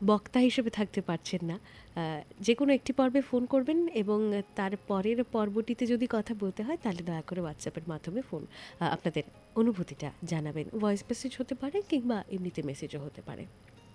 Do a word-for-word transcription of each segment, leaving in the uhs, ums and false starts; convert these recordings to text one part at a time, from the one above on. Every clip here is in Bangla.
বক্তা হিসেবে থাকতে পারছেন না, যে কোনো একটি পর্বে ফোন করবেন এবং তার পরের পর্বটিতে যদি কথা বলতে হয় তাহলে দয়া করে হোয়াটসঅ্যাপের মাধ্যমে ফোন আপনাদের অনুভূতিটা জানাবেন। ভয়েস মেসেজ হতে পারে কিংবা এমনিতে মেসেজও হতে পারে।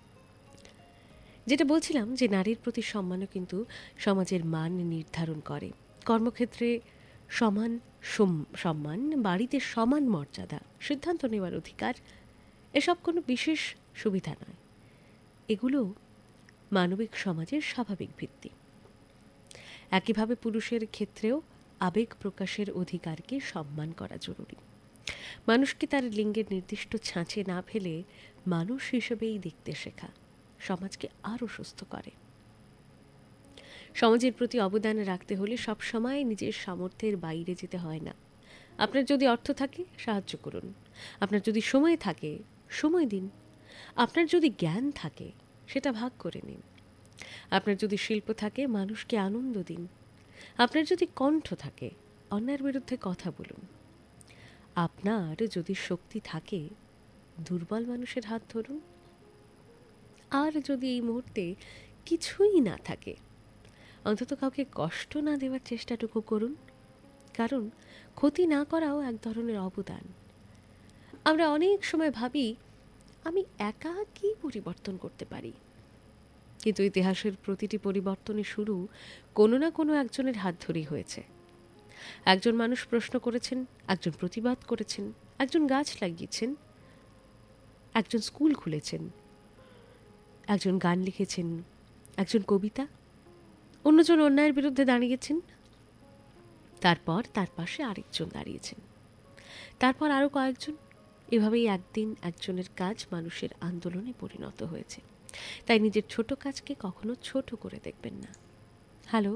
যেটা বলছিলাম যে নারীর প্রতি সম্মানও কিন্তু সমাজের মান নির্ধারণ করে। কর্মক্ষেত্রে সমান সম্মান, বাড়িতে সমান মর্যাদা, সিদ্ধান্ত নেওয়ার অধিকার, এসব কোনো বিশেষ সুবিধা নয়, এগুলো মানবিক সমাজের স্বাভাবিক ভিত্তি। একইভাবে পুরুষের ক্ষেত্রেও আবেগ প্রকাশের অধিকারকে সম্মান করা জরুরি। মানুষকে তার লিঙ্গের নির্দিষ্ট ছাঁচে না ফেলে মানুষ হিসেবেই দেখতে শেখা সমাজকে আরও সুস্থ করে। সমাজের প্রতি অবদান রাখতে হলে সবসময় নিজের সামর্থ্যের বাইরে যেতে হয় না। আপনার যদি অর্থ থাকে সাহায্য করুন, আপনার যদি সময় থাকে সময় দিন, আপনার যদি জ্ঞান থাকে সেটা ভাগ করে নিন, আপনার যদি শিল্প থাকে মানুষকে আনন্দ দিন, আপনার যদি কণ্ঠ থাকে অন্যায়ের বিরুদ্ধে কথা বলুন, আপনার যদি শক্তি থাকে দুর্বল মানুষের হাত ধরুন, আর যদি এই মুহূর্তে কিছুই না থাকে অন্তত কাউকে কষ্ট না দেওয়ার চেষ্টাটুকু করুন, কারণ ক্ষতি না করাও এক ধরনের অবদান। আমরা অনেক সময় ভাবি আমি একা কি পরিবর্তন করতে পারি, কিন্তু ইতিহাসের প্রতিটি পরিবর্তনের শুরু কোনো না কোনো একজনের হাত ধরেই হয়েছে। একজন মানুষ প্রশ্ন করেছেন, একজন প্রতিবাদ করেছেন, একজন গাছ লাগিয়েছেন, একজন স্কুল খুলেছেন, একজন গান লিখেছেন, একজন কবিতা, অন্যজন অন্যায়ের বিরুদ্ধে দাঁড়িয়েছেন, তারপর তার পাশে আরেকজন দাঁড়িয়েছেন, তারপর আরও কয়েকজন। এভাবেই একদিন একজনের কাজ মানুষের আন্দোলনে পরিণত হয়েছে। তাই নিজের ছোট কাজকে কখনো ছোট করে দেখবেন না। হ্যালো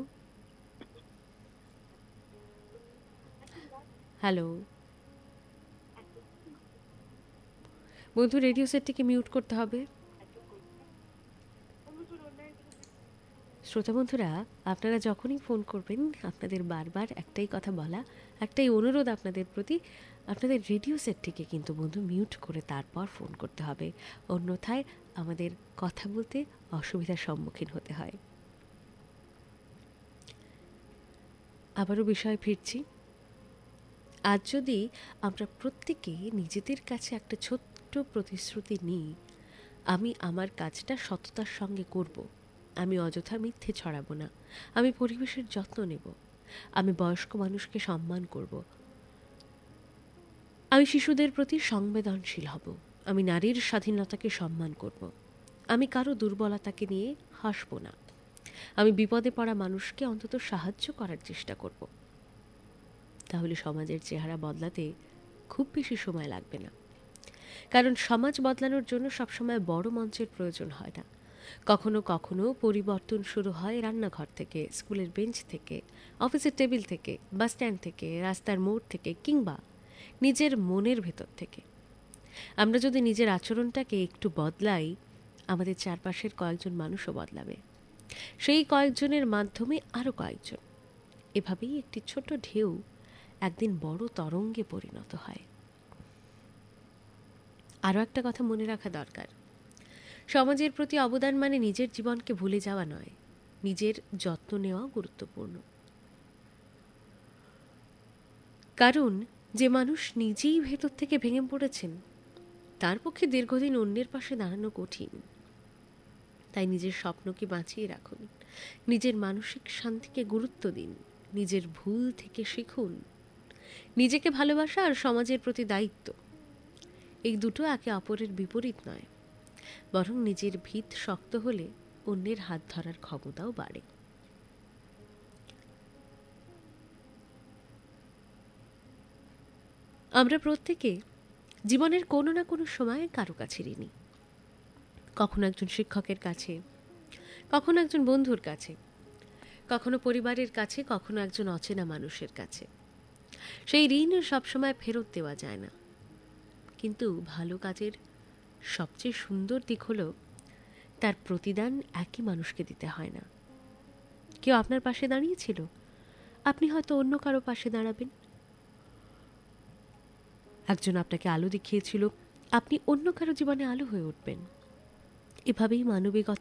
হ্যালো বন্ধু, রেডিও সেটটিকে মিউট করতে হবে। শ্রোতা বন্ধুরা, আপনারা যখনই ফোন করবেন আপনাদের বারবার একটাই কথা বলা, একটাই অনুরোধ আপনাদের প্রতি, আপনাদের রেডিও সেটটিকে কিন্তু বন্ধু মিউট করে তারপর ফোন করতে হবে, অন্যথায় আমাদের কথা বলতে অসুবিধার সম্মুখীন হতে হয়। আবারও বিষয়ে ফিরছি। আজ যদি আমরা প্রত্যেকে নিজেদের কাছে একটা ছোট্ট প্রতিশ্রুতি নিই, আমি আমার কাজটা সততার সঙ্গে করব, আমি অযথা মিথ্যে ছড়াবো না, আমি পরিবেশের যত্ন নেব, আমি বয়স্ক মানুষকে সম্মান করব, আমি শিশুদের প্রতি সংবেদনশীল হব, আমি নারীর স্বাধীনতাকে সম্মান করব, আমি কারো দুর্বলতাকে নিয়ে হাসব না, আমি বিপদে পড়া মানুষকে অন্তত সাহায্য করার চেষ্টা করব, তাহলে সমাজের চেহারা বদলাতে খুব বেশি সময় লাগবে না। কারণ সমাজ বদলানোর জন্য সবসময় বড় মঞ্চের প্রয়োজন হয় না। কখনো কখনো পরিবর্তন শুরু হয় রান্নাঘর থেকে, স্কুলের বেঞ্চ থেকে, অফিসের টেবিল থেকে, বাস স্ট্যান্ড থেকে, রাস্তার মোড় থেকে, কিংবা নিজের মনের ভেতর থেকে। আমরা যদি নিজের আচরণটাকে একটু বদলাই, আমাদের চারপাশের কয়েকজন মানুষও বদলাবে, সেই কয়েকজনের মাধ্যমে আরও কয়েকজন। এভাবেই একটি ছোট ঢেউ একদিন বড় তরঙ্গে পরিণত হয়। আরও একটা কথা মনে রাখা দরকার, সমাজের প্রতি অবদান মানে নিজের জীবনকে ভুলে যাওয়া নয়, নিজের যত্ন নেওয়া গুরুত্বপূর্ণ। কারণ যে মানুষ নিজেই ভেতর থেকে ভেঙে পড়েছেন তার পক্ষে দীর্ঘদিন অন্যের পাশে দাঁড়ানো কঠিন। তাই নিজের স্বপ্নকে বাঁচিয়ে রাখুন, নিজের মানসিক শান্তিকে গুরুত্ব দিন, নিজের ভুল থেকে শিখুন। নিজেকে ভালোবাসা আর সমাজের প্রতি দায়িত্ব, এই দুটো একে অপরের বিপরীত নয়, বরং নিজের ভিত শক্ত হলে অন্যের হাত ধরার ক্ষমতাও বাড়ে। আমরা প্রত্যেকে জীবনের কোনো না কোনো সময় কারো কাছে ঋণী, কখনো একজন শিক্ষকের কাছে, কখনো একজন বন্ধুর কাছে, কখনো পরিবারের কাছে, কখনো একজন অচেনা মানুষের কাছে। সেই ঋণ সবসময় ফেরত দেওয়া যায় না, কিন্তু ভালো কাজের সবচেয়ে সুন্দর দিক হলো তার প্রতিদান একই মানুষকে দিতে হয় না। কেউ আপনার পাশে দাঁড়িয়েছিল, আপনি হয়তো অন্য কারো পাশে দাঁড়াবেন। একজন আপনাকে আলো দেখিয়েছিল, আপনি অন্য কারো জীবনে আলো হয়ে উঠবেন। এভাবেই মানবিকতা